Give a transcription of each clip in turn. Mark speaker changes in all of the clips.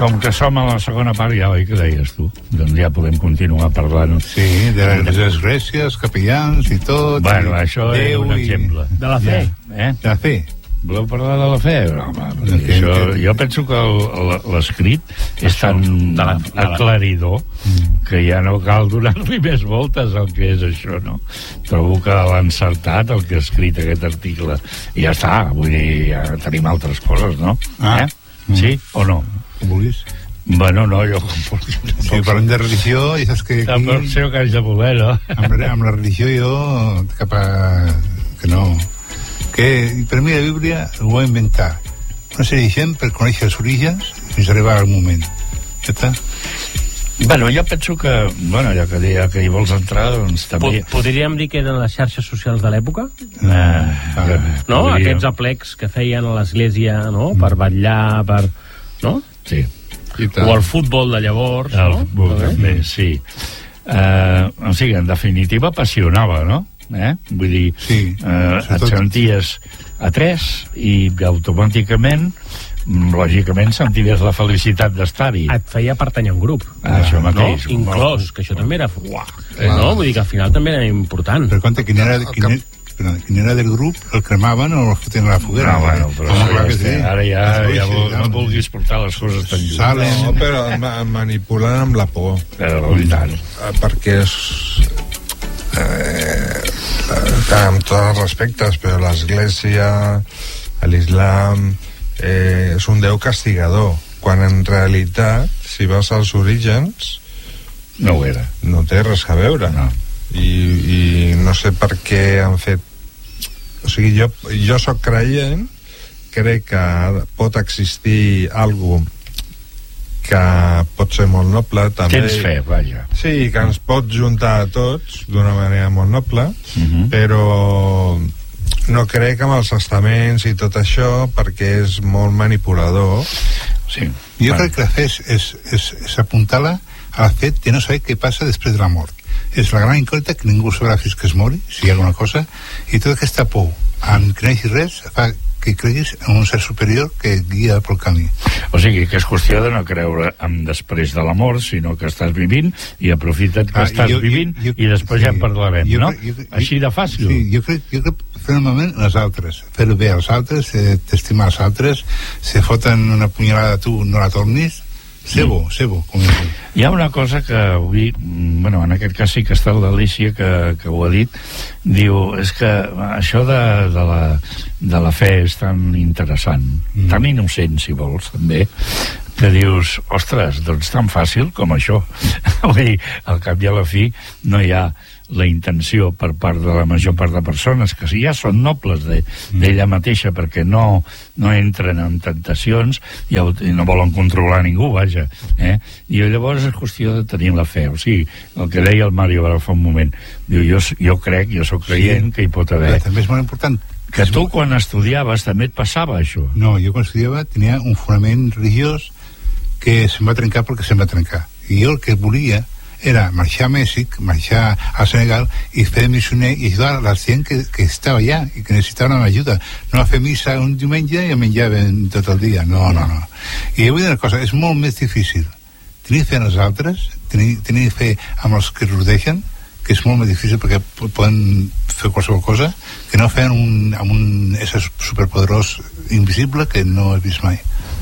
Speaker 1: Com que som a la segona part, ja oi que deies tu, doncs ja podem continuar parlant.
Speaker 2: Sí, de les esglésies, capellans i tot.
Speaker 1: Bueno, això és un exemple.
Speaker 2: De la fe.
Speaker 1: De
Speaker 2: la fe.
Speaker 1: Voleu parlar de la fe? No, home, això, jo penso que l'escrit és tan aclaridor que ja no cal donar-li més voltes al que és això, no? Trobo que l'ha encertat el que ha escrit aquest article. I ja està, vull dir, ja tenim altres coses, no? Sí o no?
Speaker 2: Com vulguis.
Speaker 1: Bueno, no, jo...
Speaker 2: Si parlem de religió, ja saps que aquí...
Speaker 1: Tampoc sé que haig de voler, no?
Speaker 2: Amb la religió jo cap a... que no... Que per mi la Bíblia ho va inventar una sèrie de gent per conèixer els orígens fins a arribar al moment. Ja està.
Speaker 1: Bueno, jo penso que, bueno, ja que hi vols entrar, doncs també...
Speaker 3: Podríem dir que eren les xarxes socials de l'època? No? Aquests aplecs que feien a l'església, no? Per vetllar, per... No?
Speaker 1: Sí.
Speaker 3: O el futbol de llavors,
Speaker 1: no? El futbol també, sí. O sigui, en definitiva, apassionava, no? Vull dir, et senties a tres i automàticament lògicament senties la felicitat d'estar-hi.
Speaker 3: Et feia pertànyer a un grup.
Speaker 1: Això mateix.
Speaker 3: No? Inclòs, que això també era... No? Vull dir que al final també era important.
Speaker 2: Per compte, quin era del grup, el cremaven o el foten a la foguera.
Speaker 1: No, bueno, però ara ja no vulguis portar les coses tan lluny.
Speaker 4: No, però manipulen amb la por.
Speaker 1: Però tant.
Speaker 4: Perquè és... amb tots els respectes, però l'església, l'islam, és un déu castigador, quan en realitat, si vas als orígens,
Speaker 1: no ho era.
Speaker 4: No té res a veure.
Speaker 1: No.
Speaker 4: I no sé per què han fet... O sigui, jo soc creient, crec que pot existir alguna que pot ser molt noble també.
Speaker 1: Tens fe, vaja.
Speaker 4: Sí, que ens pot juntar a tots d'una manera molt noble, però no crec amb els estaments i tot això, perquè és molt manipulador.
Speaker 1: Sí.
Speaker 2: Jo crec que la fe és apuntar-la al fet de no saber què passa després de la mort. És la gran incògnita que ningú sabrà fins que es mori, si hi ha alguna cosa, i tota aquesta por en que no hi hagi res fa que creguis en un ser superior que et guia pel camí.
Speaker 1: O sigui, que és qüestió de no creure en després de la mort, sinó que estàs vivint i aprofita't que estàs vivint i després ja en parlarem, no? Així de fàcil.
Speaker 2: Sí, jo crec fermament en els altres, fer bé als altres, t'estimar als altres, si foten una punyalada a tu no la tornis, sé bo, com és.
Speaker 1: Hi ha una cosa que avui, bueno, en aquest cas sí que està l'Alícia que ho ha dit, diu, és que això de la fe és tan interessant, tan innocent, si vols, també, que dius, ostres, doncs tan fàcil com això. Vull dir, al cap i a la fi no hi ha la intenció per part de la major part de persones que ja són nobles d'ella mateixa perquè no entren en tentacions i no volen controlar ningú, vaja, i llavors és qüestió de tenir la fe. O sigui, el que deia el Mario ara fa un moment, diu, jo crec, jo sóc creient que hi pot haver.
Speaker 2: Però també és molt important
Speaker 1: que tu quan estudiaves també et passava això.
Speaker 2: No, jo quan estudiava tenia un fonament religiós que se'm va trencar perquè se'm va trencar, i jo el que volia era marxar a Mèxic, marxar a Senegal i fer missioner i ajudar a la gent que estava allà i que necessitava una ajuda, no a fer missa un diumenge i a menjar tot el dia, no. I vull dir una cosa, és molt més difícil tenir fe en els altres, tenir fe amb els que rodegen, que és molt més difícil perquè poden fer qualsevol cosa, que no fer amb un ésser superpoderós invisible que no has vist mai.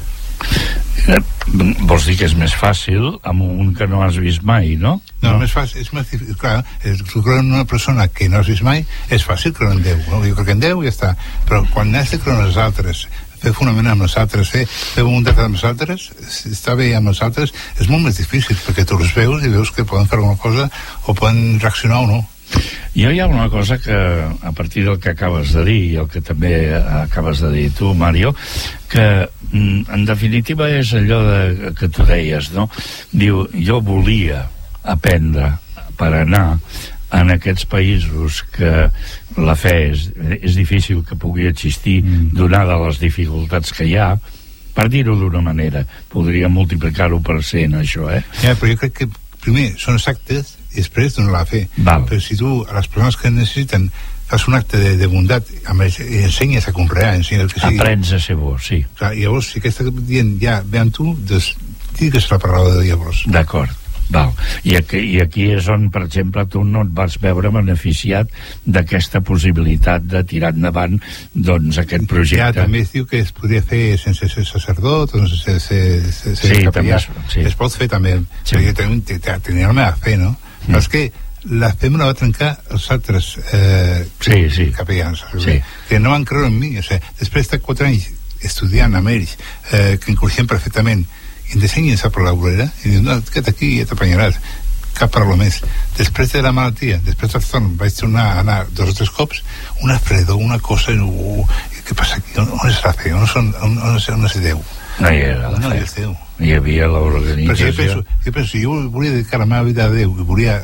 Speaker 1: Vols dir que és més fàcil amb un que no has vist mai, no?
Speaker 2: No, més fàcil, és més difícil. Clar, tu creus en una persona que no has vist mai, és fàcil creure en Déu, no? Jo crec en Déu i ja està. Però quan has de creure en els altres, fer fonament amb els altres, fer voluntat amb els altres, estar bé amb els altres, és molt més difícil, perquè tu els veus i veus que poden fer alguna cosa o poden reaccionar o no.
Speaker 1: Jo hi ha una cosa que, a partir del que acabes de dir i el que també acabes de dir tu, Mario, que en definitiva és allò que tu deies, no? Diu, jo volia aprendre per anar en aquests països que la fe és difícil que pugui existir donada les dificultats que hi ha, per dir-ho d'una manera, podria multiplicar-ho per 100 això,
Speaker 2: Ja, però jo crec que primer són els actes i després donar la fe. Però si tu a les persones que necessiten fas un acte de bondat i ensenyes a conrear, ensenyes el que sigui,
Speaker 1: aprens a ser bo, sí.
Speaker 2: Clar, i llavors si aquesta dient ja ve amb tu, doncs tingui que ser la paraula de llavors.
Speaker 1: D'acord. Val. I aquí és on, per exemple, tu no et vas veure beneficiat d'aquesta possibilitat de tirar endavant doncs aquest projecte.
Speaker 2: Ja, també es diu que es podria fer sense ser sacerdot, o sense ser capellà. Es pot fer també, perquè tenia la meva fe, no? Però és que la fe me la va trencar els altres capellans, que no van creure en mi. O sigui, després de 4 anys estudiant amb ells, que em coneixien perfectament, i em deixen llençar per la vorera i diuen, no, queda't aquí i ja t'apanyaràs, cap paraula més. Després de la malaltia, després del torn, vaig tornar a anar 2 o 3 cops, una fredor, una cosa, què passa aquí? On és la fe? On és Déu?
Speaker 1: No hi era la fe.
Speaker 2: És Déu.
Speaker 1: Hi havia l'organització.
Speaker 2: Perquè jo penso, jo volia dedicar la meva vida a Déu i volia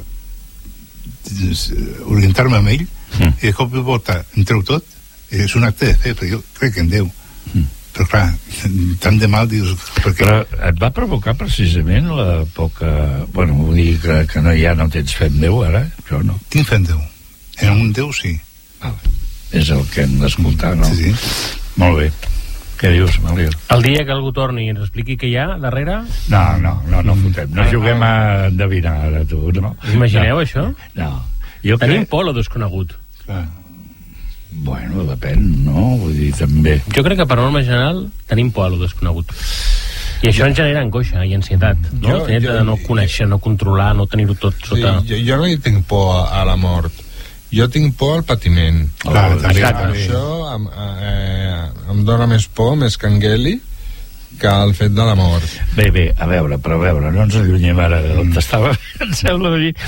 Speaker 2: orientar-me amb ell, i de cop i volta em treu tot, és un acte de fe, perquè jo crec en Déu. Però clar, tant de mal dius...
Speaker 1: Però et va provocar precisament la poca... Bueno, vull dir que ja no tens fe en Déu, ara? Jo no.
Speaker 2: Tinc fe en Déu. En un Déu, sí.
Speaker 1: És el que hem d'escoltar, no?
Speaker 2: Sí.
Speaker 1: Molt bé. Què dius, Malió?
Speaker 3: El dia que algú torni i ens expliqui què hi ha darrere...
Speaker 1: No fotem. No juguem a endevinar, ara, tu, no?
Speaker 3: Imagineu això?
Speaker 1: No.
Speaker 3: Tenim por a lo desconegut.
Speaker 2: Clar.
Speaker 1: Bueno, depèn, no? Vull dir, també...
Speaker 3: Jo crec que per norma general tenim por a lo desconegut. I això ens genera angoixa i ansietat, no? El fet de no conèixer, no controlar, no tenir-ho tot sota...
Speaker 4: Jo no hi tinc por a la mort. Jo tinc por al patiment.
Speaker 2: Clar,
Speaker 4: això em dóna més por, més cangeli, que el fet de la mort.
Speaker 1: Bé, a veure, no ens allunyem ara d'on t'estava, em sembla a mi.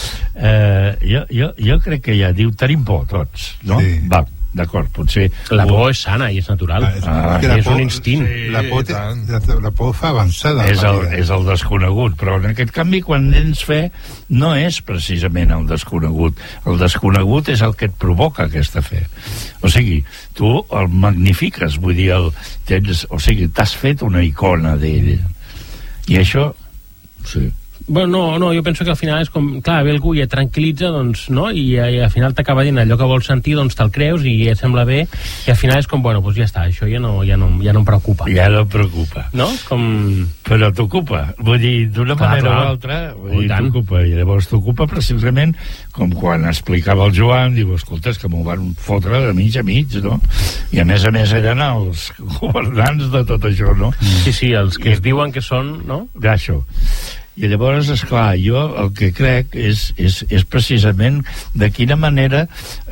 Speaker 1: Jo crec que ja diu, tenim por tots, no?
Speaker 2: Sí.
Speaker 1: Va, d'acord, potser...
Speaker 3: La por és sana i és natural. És un instint.
Speaker 2: La por fa avançada.
Speaker 1: És el desconegut, però en aquest canvi, quan tens fe, no és precisament el desconegut. El desconegut és el que et provoca aquesta fe. O sigui, tu el magnifiques, vull dir, t'has fet una icona d'ell. I això... Sí.
Speaker 3: Bueno, no, jo penso que al final és com, clar, ve algú i et tranquil·litza, doncs, no? I al final t'acaba dient allò que vols sentir, doncs te'l creus i et sembla bé, i al final és com, bueno, doncs ja està, això ja no em preocupa.
Speaker 1: Ja no em preocupa.
Speaker 3: No?
Speaker 1: Però t'ocupa. Vull dir, d'una manera o altra, t'ocupa. I llavors t'ocupa precisament com quan explicava el Joan, diu, escolta, és que m'ho van fotre de mig a mig, no? I a més eren els governants de tot això, no?
Speaker 3: Sí, els que es diuen que són, no?
Speaker 1: D'això. I llavors, esclar, jo el que crec és precisament de quina manera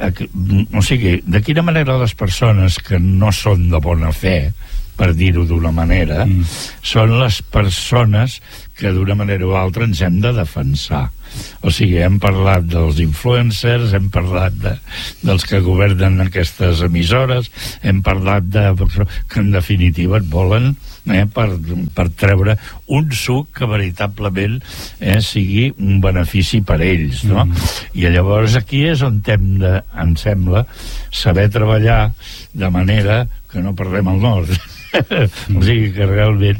Speaker 1: de quina manera les persones que no són de bona fe, per dir-ho d'una manera, són les persones que d'una manera o altra ens hem de defensar. O sigui, hem parlat dels influencers, hem parlat dels que governen aquestes emissores, hem parlat que en definitiva et volen per treure un suc que veritablement sigui un benefici per ells, no? I llavors aquí és on hem de, em sembla, saber treballar de manera que no perdem el nord. O sigui que realment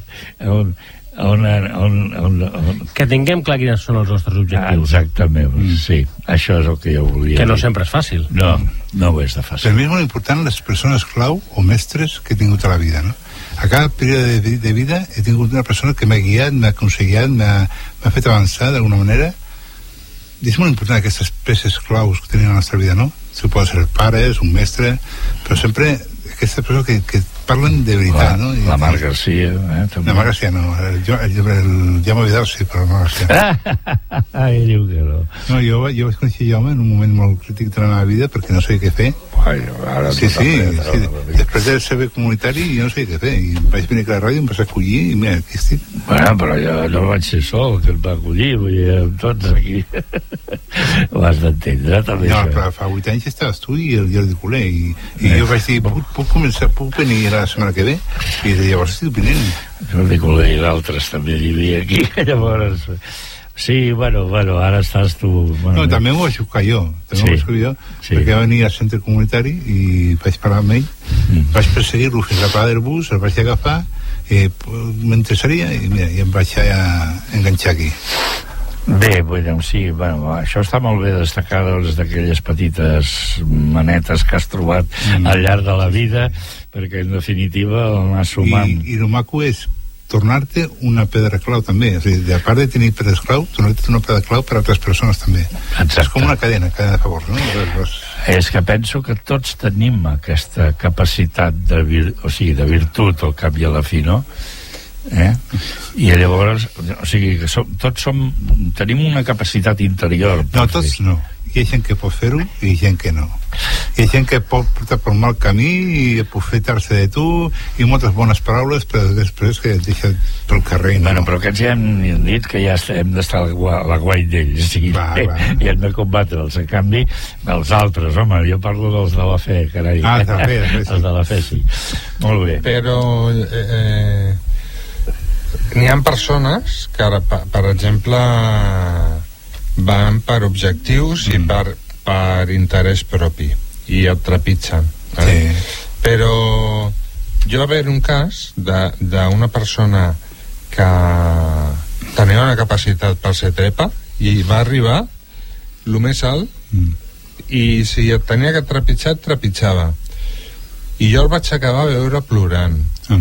Speaker 3: que tinguem clar quins són els nostres objectius.
Speaker 1: Exactament, sí, això és el que jo volia
Speaker 3: que no
Speaker 1: dir.
Speaker 3: sempre és fàcil.
Speaker 1: No ho és de fàcil.
Speaker 2: Per mi és molt important les persones clau o mestres que he tingut a la vida, no? A cada període de vida he tingut una persona que m'ha guiat, m'ha aconsellat, m'ha fet avançar d'alguna manera. I és molt important aquestes peces claus que tenim a la nostra vida, no? Si poden ser pares, un mestre, però sempre aquestes persones que parlen de veritat, no?
Speaker 1: La Mar Garcia, també.
Speaker 2: La Mar Garcia no, el Jaume Vidal sí, però la Mar Garcia.
Speaker 1: Ell diu que no.
Speaker 2: No, jo vaig conèixer Jaume en un moment molt crític de la meva vida perquè no sabia què fer. Sí. Després de ser comunitari jo no sabia què fer i vaig venir a la ràdio, em vaig acollir i mira, aquí estic.
Speaker 1: Bueno, però jo no vaig ser sol que em va acollir, vull dir, tots aquí ho has d'entendre també.
Speaker 2: No, però fa 8 anys estaves tu i el Jordi Culer i jo vaig dir, puc venir la setmana que ve? I llavors estic venint.
Speaker 1: Jordi Culer i d'altres també hi havia aquí, llavors... Sí, bueno, ara estàs tu...
Speaker 2: No, també m'ho vaig buscar jo, perquè va venir al centre comunitari i vaig parlar amb ell, vaig perseguir-lo fins a la parada del bus, el vaig agafar, m'interessaria i mira, i em vaig enganxar aquí.
Speaker 1: Bé, això està molt bé destacar d'aquelles petites manetes que has trobat al llarg de la vida, perquè en definitiva el anar sumant...
Speaker 2: I el maco és tornar-te una pedra clau també, és a dir, a part de tenir pedres clau, tornar-te una pedra clau per a altres persones també.
Speaker 1: Exacte.
Speaker 2: És com una cadena de favors, no?
Speaker 1: És que penso que tots tenim aquesta capacitat de virtut al cap i a la fi, no? I llavors, o sigui, que tenim una capacitat interior.
Speaker 2: No, tots no. Hi ha gent que pot fer-ho i hi ha gent que no. Hi ha gent que pot portar per mal camí i aprofitar-se de tu i moltes bones paraules, però després que et deixa pel carrer.
Speaker 1: Bueno, però aquests ja hem dit que ja hem d'estar a la guai d'ells, o sigui, i hem de combatre-els. En canvi, els altres, home, jo parlo dels de la fe, carai.
Speaker 2: També, sí.
Speaker 1: Els de la fe, sí. Molt bé.
Speaker 4: Però n'hi ha persones que ara, per exemple, van per objectius i per interès propi i el trepitgen,
Speaker 2: sí.
Speaker 4: Però jo va haver un cas d'una persona que tenia una capacitat per ser trepa i va arribar el més alt i si tenia que trepitjar, trepitjava, i jo el vaig acabar a veure plorant.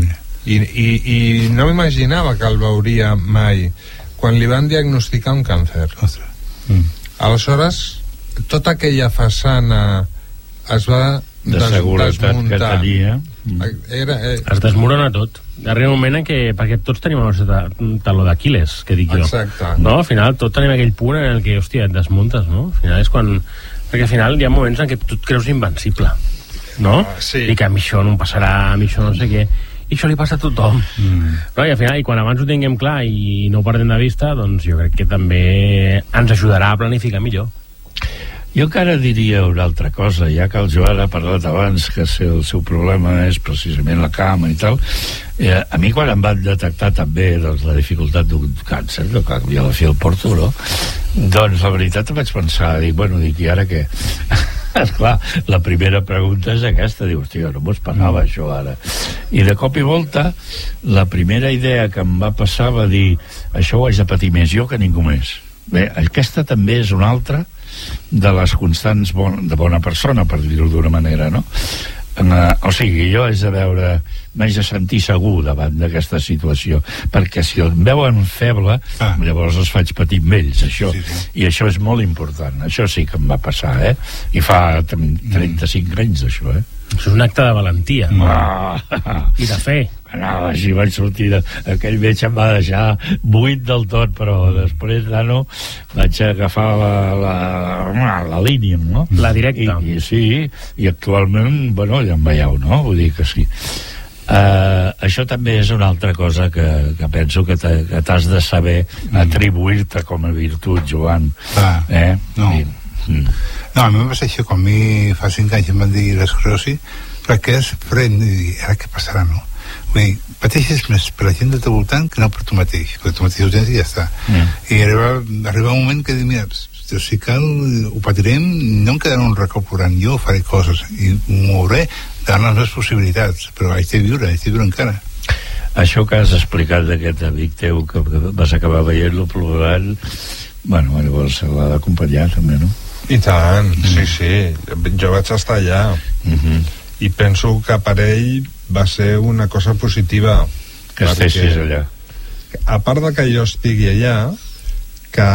Speaker 4: I no m'imaginava que el veuria mai quan li van diagnosticar un càncer. Aleshores tota aquella façana es va
Speaker 1: de seguretat que tenia
Speaker 3: es desmorona tot. Arriba un moment en què, perquè tots tenim el nostre taló d'Aquiles, que dic jo.
Speaker 4: Exacte.
Speaker 3: No? Al final tot tenim aquell punt en el que, hòstia, et desmuntes, no? Al final és quan... Perquè al final hi ha moments en què tu et creus invencible, no?
Speaker 4: Sí.
Speaker 3: I que a mi això no em passarà, a mi això no sé què... I això li passa a tothom. No? I al final, i quan abans ho tinguem clar i no ho perdem de vista, doncs jo crec que també ens ajudarà a planificar millor.
Speaker 1: Jo encara diria una altra cosa, ja que el Joan ha parlat abans que el seu problema és precisament la cama i tal. A mi quan em van detectar també doncs, la dificultat d'un càncer, que a la fi el porto, no? Doncs la veritat em vaig pensar, dic, i ara què? Esclar, la primera pregunta és aquesta, diu, hòstia, no m'ho esperava això ara. I de cop i volta la primera idea que em va passar va dir, això ho haig de patir més jo que ningú més. Bé, aquesta també és una altra de les constants de bona persona, per dir-ho d'una manera, no? O sigui, jo m'haig de sentir segur davant d'aquesta situació, perquè si em veuen feble, llavors els faig patir amb ells, això. Sí. I això és molt important, això sí que em va passar, i fa 35 anys d'això,
Speaker 3: Això és un acte de valentia. I de fe.
Speaker 1: No, així vaig sortir aquell metge em va deixar buit del tot, però després vaig agafar la línia, no?
Speaker 3: La directa.
Speaker 1: I sí, i actualment, bueno, ja em veieu, no? Vull dir que sí. Això també és una altra cosa que penso que t'has de saber atribuir-te com a virtut, Joan.
Speaker 2: No, a mi em va ser això, quan a mi fa 5 anys em van dir l'esclerosi, perquè és fred, i ara què passarà, no? Vull dir, pateixes més per la gent del teu voltant que no per tu mateix, perquè tu mateix ho tens i ja està. I arriba un moment que dic, mira, si cal, ho patirem, no em quedarà un racó plorant, jo faré coses i m'ho veuré davant les meves possibilitats, però haig de viure encara.
Speaker 1: Això que has explicat d'aquest amic teu que vas acabar veient-lo plorant, bueno, llavors l'ha d'acompanyar també, no?
Speaker 4: I tant, sí, jo vaig estar allà i penso que per ell va ser una cosa positiva
Speaker 1: que estiguis allà,
Speaker 4: a part de que jo estigui allà, que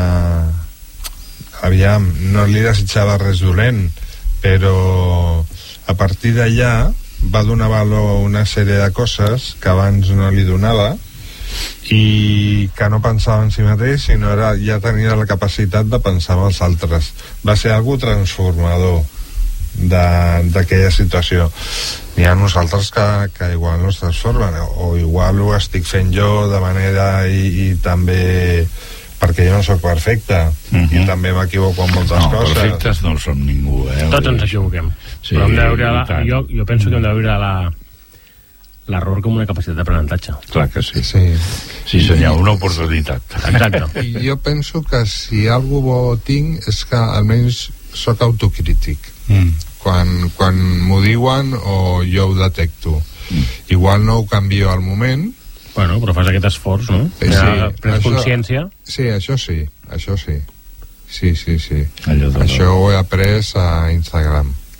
Speaker 4: aviam, no li desitjava res dolent, però a partir d'allà va donar valor a una sèrie de coses que abans no li donava i que no pensava en si mateix, sinó ja tenia la capacitat de pensar en els altres. Va ser algo transformador d'aquella situació. Hi ha nosaltres que igual no es transformen, o igual ho estic fent jo de manera i també perquè jo no sóc perfecte i també m'equivoco en moltes coses.
Speaker 1: Perfectes no som ningú,
Speaker 3: Tots ens equivoquem, però hem de veure jo penso que hem de veure l'error com una capacitat d'aprenentatge.
Speaker 1: Clar que sí. Sí senyor, una oportunitat.
Speaker 3: Exacte.
Speaker 4: I jo penso que si algú bo tinc és que almenys sóc autocrític. Quan m'ho diuen o jo ho detecto. Igual no ho canvio al moment.
Speaker 3: Bueno, però fas aquest esforç, no? Prens consciència.
Speaker 4: Sí, això sí. Sí. Això ho he après a Instagram.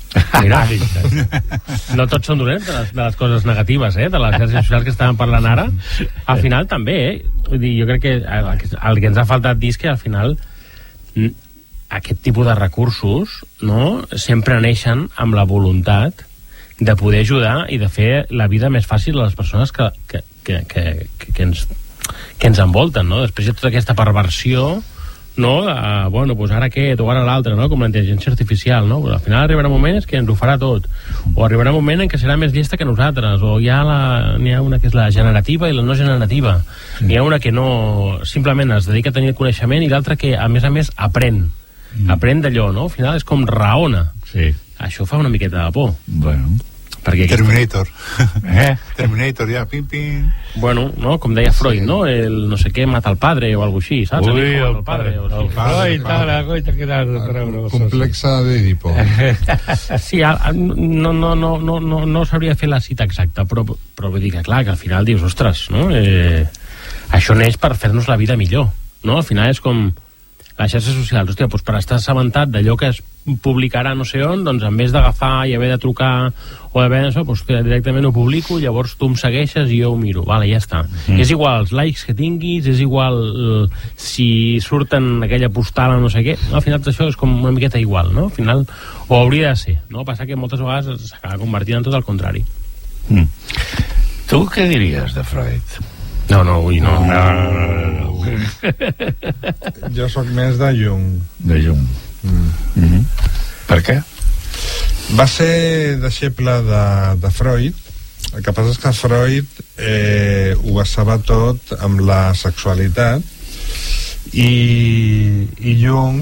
Speaker 3: Mira, no tots són dolents de les coses negatives, de les xarxes socials que estàvem parlant ara. Al final també, vull dir, jo crec que el que ens ha faltat dir és que al final aquest tipus de recursos, no, sempre neixen amb la voluntat de poder ajudar i de fer la vida més fàcil a les persones que ens envolten, no? Després hi ha tota aquesta perversió, no? Bueno, doncs ara aquest o ara l'altre, no? Com la intel·ligència artificial, no? Però al final arribarà un moment que ens ho farà tot, o arribarà un moment en què serà més llesta que nosaltres, o n'hi ha una que és la generativa i la no generativa, n'hi ha una que no simplement es dedica a tenir el coneixement i l'altra que a més aprèn d'allò, no? Al final és com raona.
Speaker 1: Sí.
Speaker 3: Això fa una miqueta de por.
Speaker 1: Bueno.
Speaker 2: Terminator. Terminator, ja, pim, pim.
Speaker 3: Bueno, no? Com deia Freud, no? El no sé què mata el padre o alguna cosa així, saps?
Speaker 1: Ui, el padre.
Speaker 4: Complexa d'Edipo.
Speaker 3: Sí, no sabria fer la cita exacta, però vull dir que, clar, que al final dius, ostres, no? Això neix per fer-nos la vida millor, no? Al final és com les xarxes socials, hòstia, doncs per estar assabentat d'allò que es publicarà no sé on, doncs en vez d'agafar i haver de trucar o d'haver d'això, doncs que directament ho publico, llavors tu em segueixes i jo ho miro, vale, ja està. És igual els likes que tinguis, és igual si surten aquella postal o no sé què, al final això és com una miqueta igual, no? Al final, o hauria de ser, no? Passa que moltes vegades s'acaba convertint en tot el contrari.
Speaker 1: Tu què diries de Freud?
Speaker 3: No.
Speaker 4: Jo sóc més de Jung.
Speaker 1: De Jung. Per què?
Speaker 4: Va ser deixeble de Freud. El que passa és que Freud ho basava tot amb la sexualitat i Jung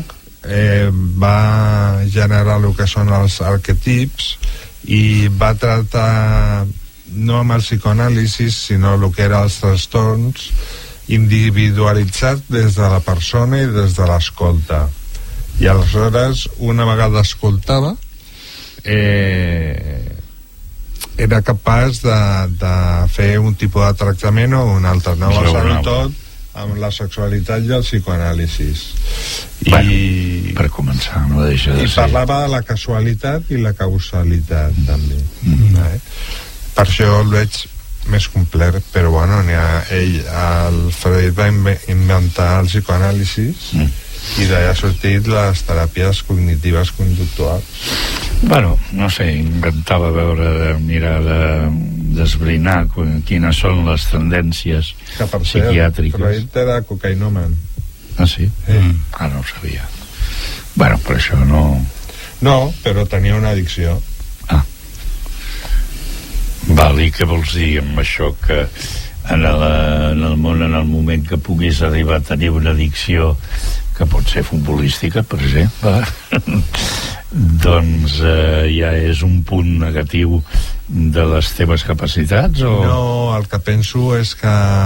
Speaker 4: va generar el que són els arquetips i va tractar no amb el psicoanàlisis sinó el que eren els trastorns individualitzat des de la persona i des de l'escolta. I aleshores, una vegada escoltava, era capaç de fer un tipus de tractament o un altre. No basant tot amb la sexualitat i el psicoanàlisis.
Speaker 1: Per començar, no deixa de ser.
Speaker 4: I parlava de la casualitat i la causalitat, també. Per això el veig més complet, però bueno, el Freud va inventar el psicoanàlisis i d'allà ha sortit les teràpies cognitives conductuals.
Speaker 1: Bueno, no sé, intentava mirar d'esbrinar quines són les tendències psiquiàtriques.
Speaker 4: Freud era cocainòman.
Speaker 1: Ah, sí? No ho sabia. Bueno, però això no...
Speaker 4: No, però tenia una addicció.
Speaker 1: Val, i què vols dir amb això? Que en el món, en el moment que puguis arribar a tenir una addicció que pot ser futbolística, per exemple, doncs ja és un punt negatiu de les teves capacitats? O...
Speaker 4: No, el que penso és que